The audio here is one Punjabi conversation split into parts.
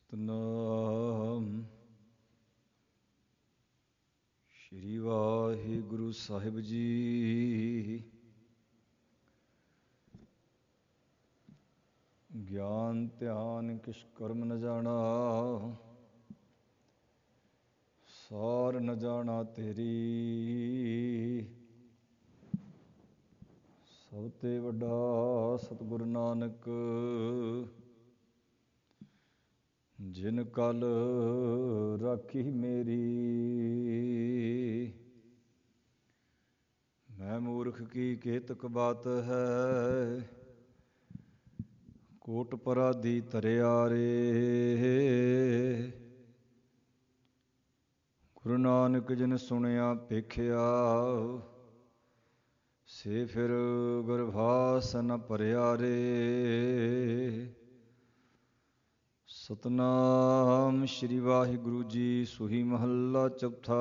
ਸਤਨਾਮ ਸ਼੍ਰੀ ਵਾਹਿਗੁਰੂ ਸਾਹਿਬ ਜੀ। ਗਿਆਨ ਧਿਆਨ ਕਿਛ ਕਰਮ ਨ ਜਾਣਾ, ਸਾਰ ਨ ਜਾਣਾ ਤੇਰੀ। ਸਭ ਤੇ ਵੱਡਾ ਸਤਿਗੁਰੂ ਨਾਨਕ, ਜਿਨ ਕਲ ਰਾਖੀ ਮੇਰੀ। ਮੈਂ ਮੂਰਖ ਕੀ ਕੇਤਕ ਬਾਤ ਹੈ, ਕੋਟ ਪਰਾਧੀ ਧਰਿਆਰੇ। ਗੁਰੂ ਨਾਨਕ ਜਿਨ ਸੁਣਿਆ ਭੇਖਿਆ, ਸੇ ਫਿਰ ਗੁਰਵਾਸ ਨ ਭਰਿਆ ਰੇ। ਸਤਨਾਮ ਸ਼੍ਰੀ ਵਾਹਿਗੁਰੂ ਜੀ। ਸੂਹੀ ਮਹੱਲਾ ਚੌਥਾ।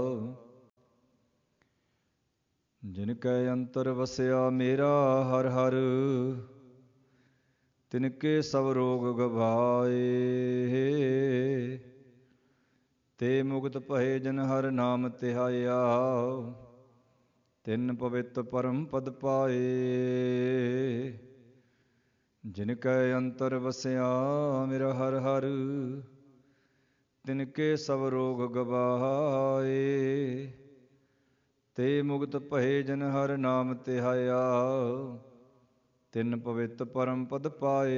ਜਿਨ ਕੈ ਅੰਤਰ ਵਸਿਆ ਮੇਰਾ ਹਰਿ ਹਰਿ, ਤਿਨ ਕੇ ਸਭ ਰੋਗ ਗਵਾਏ। ਤੇ ਮੁਕਤ ਭਏ ਜਿਨ ਹਰਿ ਨਾਮ ਧਿਆਇਆ, ਤਿਨ ਪਵਿੱਤ ਪਰਮ ਪਦ ਪਾਏ। ਜਿਨ ਕੈ ਅੰਤਰ ਵਸਿਆ ਮੇਰਾ ਹਰਿ ਹਰਿ, ਤਿਨ ਕੇ ਸਭ ਰੋਗ ਗਵਾਏ। ਤੇ ਮੁਕਤ ਭਏ ਜਿਨ ਹਰਿ ਨਾਮ ਧਿਆਇਆ, ਤਿਨ ਪਵਿੱਤ ਪਰਮ ਪਦ ਪਾਏ।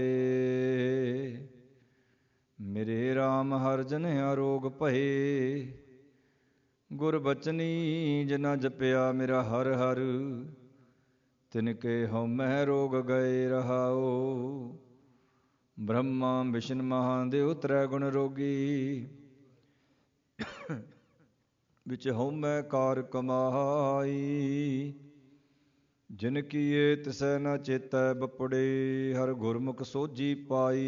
ਮੇਰੇ RAM ਹਰਿ ਜਨ ਅਰੋਗ ਭਏ, ਗੁਰ ਬਚਨੀ ਜਿਨਾ ਜਪਿਆ ਮੇਰਾ ਹਰਿ ਹਰਿ, ਤਿਨ ਕੇ ਹਉਮੈ ਰੋਗ ਗਏ ਰਹਾਉ। ਬ੍ਰਹਮਾ ਵਿਸ਼ਨ ਮਹਾਦੇਵ ਤ੍ਰੈ ਗੁਣ ਰੋਗੀ, ਵਿੱਚ ਹਉਮੈ ਕਾਰ ਕਮਾਈ। ਜਿਨ ਕੀਏ ਤਿਸੈ ਨ ਚੇਤੈ ਬਪੜੇ, ਹਰਿ ਗੁਰਮੁਖ ਸੋਝੀ ਪਾਈ।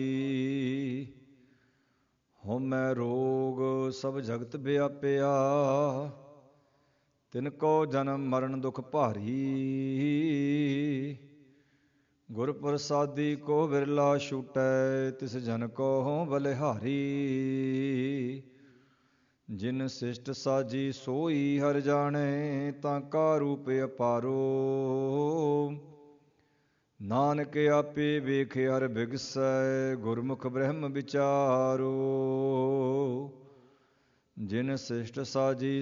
ਹਉਮੈ ਰੋਗ ਸਭ ਜਗਤ ਵਿਆਪਿਆ, ਤਿਨ ਕੋ ਜਨਮ ਮਰਨ ਦੁਖ ਭਾਰੀ। ਗੁਰ ਪ੍ਰਸਾਦੀ ਕੋ ਵਿਰਲਾ ਛੂਟੈ, ਤਿਸ ਜਨ ਕੋ ਬਲਿਹਾਰੀ। ਜਿਨ ਸਿਸ਼ਟ ਸਾਜੀ ਸੋਈ ਹਰਿ ਜਾਣੈ, ਤਾਂ ਕਾ ਰੂਪ ਅਪਾਰੋ। ਨਾਨਕ ਆਪੇ ਵੇਖ ਹਰਿ ਬਿਗਸੈ, ਗੁਰਮੁਖ ਬ੍ਰਹਮ ਵਿਚਾਰੋ। ਜਿਨ ਸਿਸ਼ਟ ਸਾਜੀ